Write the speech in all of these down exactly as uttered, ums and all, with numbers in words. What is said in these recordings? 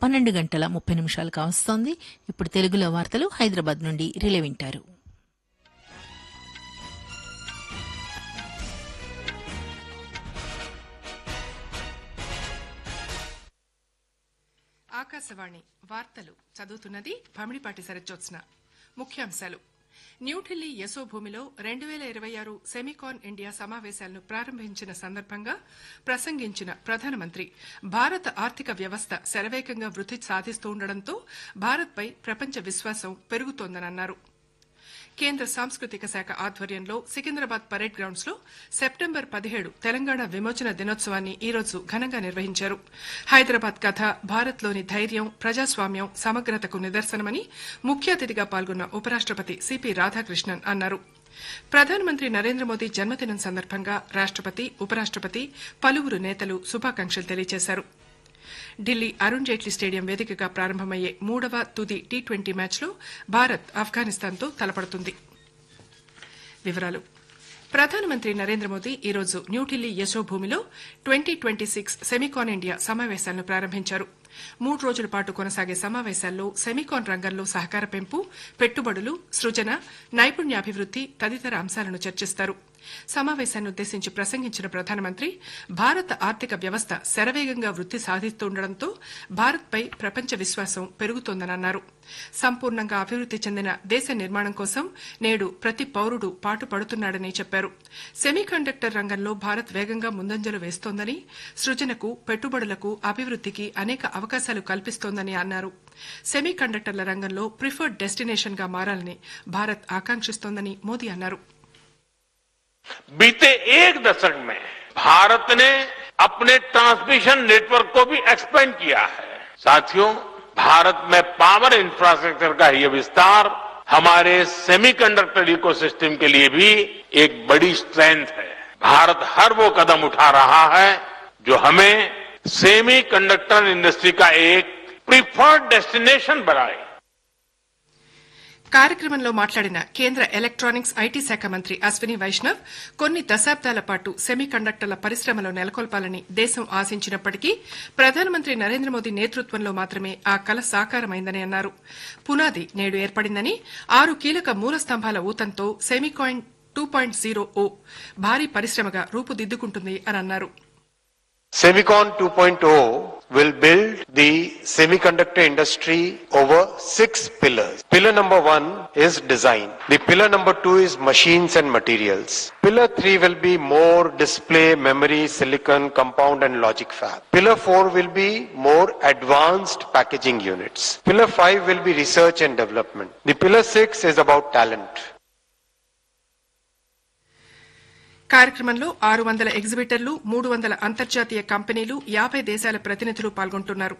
పన్నెండు గంటల ముప్పై నిమిషాలు కావస్తోంది. ఇప్పుడు తెలుగులో వార్తలు హైదరాబాద్ నుండి రిలే వింటారు. ఆకాశవాణి వార్తలు చదువుతున్నది భమిడిపాటి సరజ్జోత్స్న. ముఖ్యాంశాలు: న్యూఢిల్లీ యశోభూమిలో రెండు వేల ఇరవై ఆరు సెమికాన్ ఇండియా సమావేశాలను ప్రారంభించిన సందర్భంగా ప్రసంగించిన ప్రధానమంత్రి భారత ఆర్థిక వ్యవస్థ శరవేగంగా వృద్ధి సాధిస్తుండటంతో భారత్పై ప్రపంచ విశ్వాసం పెరుగుతోందన్నారు. కేంద్ర సాంస్కృతిక శాఖ ఆధ్వర్యంలో సికింద్రాబాద్ పరేడ్ గ్రౌండ్స్ లో సెప్టెంబర్ పదిహేడు తెలంగాణ విమోచన దినోత్సవాన్ని ఈ రోజు ఘనంగా నిర్వహించారు. హైదరాబాద్ కథ భారత్లోని ధైర్యం, ప్రజాస్వామ్యం, సమగ్రతకు నిదర్శనమని ముఖ్య అతిథిగా పాల్గొన్న ఉపరాష్టపతి సిపి రాధాకృష్ణన్ అన్నారు. ప్రధానమంత్రి నరేంద్ర మోదీ జన్మదినం సందర్భంగా రాష్టపతి, ఉపరాష్టపతి, పలువురు నేతలు శుభాకాంక్షలు తెలియజేశారు. ఢిల్లీ అరుణ్ జైట్లీ స్టేడియం వేదికగా ప్రారంభమయ్యే మూడవ తుది టీ ట్వంటీ మ్యాచ్లో భారత్ ఆఫ్ఘనిస్తాన్తో తలపడుతుంది. వివరాలు: ప్రధానమంత్రి నరేంద్ర మోదీ ఈరోజు New Delhi యశోభూమిలో twenty twenty six SEMICON India సమావేశాలను ప్రారంభించారు. మూడు రోజుల పాటు కొనసాగే సమావేశాల్లో సెమికాన్ రంగంలో సహకార పెంపు, పెట్టుబడులు, సృజన, నైపుణ్యాభివృద్ది తదితర అంశాలను చర్చిస్తారు. సమావేశాన్నుద్దేశించి ప్రసంగించిన ప్రధానమంత్రి భారత ఆర్థిక వ్యవస్థ శరవేగంగా వృద్ధి సాధిస్తుండటంతో భారత్పై ప్రపంచ విశ్వాసం పెరుగుతోందన్నారు. సంపూర్ణంగా అభివృద్ది చెందిన దేశ నిర్మాణం కోసం నేడు ప్రతి పౌరుడు పాటుపడుతున్నాడని చెప్పారు. సెమీకండక్టర్ రంగంలో భారత్ వేగంగా ముందంజలు వేస్తోందని, సృజనకు, పెట్టుబడులకు, అభివృద్దికి అనేక అవకాశాలు కల్పిస్తోందని అన్నారు. సెమీకండక్టర్ల రంగంలో ప్రిఫర్డ్ డెస్టినేషన్ గా మారాలని భారత్ ఆకాంక్షిస్తోందని మోదీ అన్నారు. बीते एक दशक में भारत ने अपने ट्रांसमिशन नेटवर्क को भी एक्सपेंड किया है. साथियों, भारत में पावर इंफ्रास्ट्रक्चर का यह विस्तार हमारे सेमीकंडक्टर इकोसिस्टम के लिए भी एक बड़ी स्ट्रेंथ है. भारत हर वो कदम उठा रहा है जो हमें सेमीकंडक्टर इंडस्ट्री का एक प्रिफर्ड डेस्टिनेशन बनाए. కార్యక్రమంలో మాట్లాడిన కేంద్ర ఎలక్ట్రానిక్స్, ఐటీ శాఖ మంత్రి అశ్విని వైష్ణవ్ కొన్ని దశాబ్దాల పాటు సెమీ కండక్టర్ల పరిశ్రమలో నెలకొల్పాలని దేశం ఆశించినప్పటికీ ప్రధానమంత్రి నరేంద్ర మోదీ నేతృత్వంలో మాత్రమే ఆ కల సాకారమైందని అన్నారు. పునాది నేడు ఏర్పడిందని, ఆరు కీలక మూల స్తంభాల ఊతంతో సెమీకాన్ టూ పాయింట్ జీరో ఓ భారీ పరిశ్రమగా రూపుదిద్దుకుంటుంది అని అన్నారు. Semicon two point oh will build the semiconductor industry over six pillars. Pillar number one is design. The pillar number two is machines and materials. Pillar three will be more display, memory, silicon, compound and logic fab. Pillar four will be more advanced packaging units. Pillar five will be research and development. The pillar six is about talent. కార్యక్రమంలో ఆరు వందల ఎగ్జిబిటర్లు, మూడు వందల అంతర్జాతీయ కంపెనీలు, యాభై దేశాల ప్రతినిధులు పాల్గొంటున్నారు.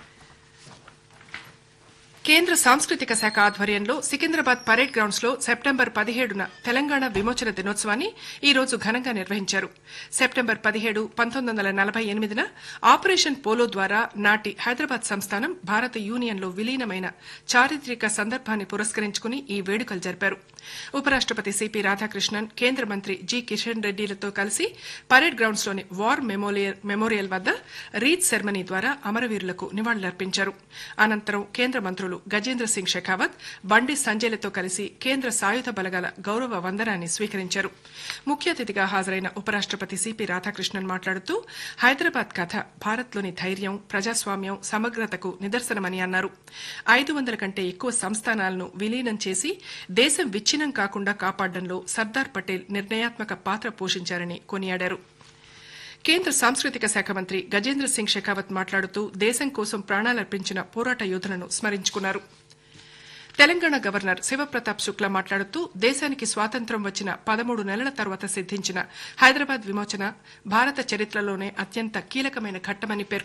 కేంద్ర సాంస్కృతిక శాఖ ఆధ్వర్యంలో సికింద్రాబాద్ పరేడ్ గ్రౌండ్స్ లో సెప్టెంబర్ పదిహేడున తెలంగాణ విమోచన దినోత్సవాన్ని ఈ రోజు ఘనంగా నిర్వహించారు. సెప్టెంబర్ పదిహేడు పంతొమ్మిది వందల నలభై ఎనిమిదిన ఆపరేషన్ పోలో ద్వారా నాటి హైదరాబాద్ సంస్థానం భారత యూనియన్లో విలీనమైన చారిత్రక సందర్భాన్ని పురస్కరించుకుని ఈ వేడుకలు జరిపారు. ఉపరాష్టపతి సిపి రాధాకృష్ణన్, కేంద్ర మంత్రి జి కిషన్ రెడ్డిలతో కలిసి పరేడ్ గ్రౌండ్స్ లోని వార్ మెమోరియల్ వద్ద రీత్ సెరమనీ ద్వారా అమరవీరులకు నివాళులర్పించారు. అనంతరం కేంద్ర మంత్రులు గజేంద్ర సింగ్ షెకావత్, బండి సంజయ్లతో కలిసి కేంద్ర సాయుధ బలగాల గౌరవ వందనాన్ని స్వీకరించారు. ముఖ్య అతిథిగా హాజరైన ఉపరాష్టపతి సిపి రాధాకృష్ణన్ మాట్లాడుతూ హైదరాబాద్ కథ భారత్లోని ధైర్యం, ప్రజాస్వామ్యం, సమగ్రతకు నిదర్శనమని అన్నారు. ఐదు వందల కంటే ఎక్కువ సంస్థానాలను విలీనం చేసి దేశం విచ్ఛిన్నం కాకుండా కాపాడడంలో సర్దార్ పటేల్ నిర్ణయాత్మక పాత్ర పోషించారని కొనియాడారు. కేంద్ర సాంస్కృతిక శాఖ మంత్రి గజేంద్ర సింగ్ షెకావత్ మాట్లాడుతూ దేశం కోసం ప్రాణాలర్పించిన పోరాట యోధులను స్మరించుకున్నారు. తెలంగాణ గవర్నర్ శివప్రతాప్ శుక్లా మాట్లాడుతూ దేశానికి స్వాతంత్ర్యం వచ్చిన పదమూడు నెలల తర్వాత సిద్దించిన హైదరాబాద్ విమోచన భారత చరిత్రలోనే అత్యంత కీలకమైన ఘట్టమని పేర్కొన్నారు.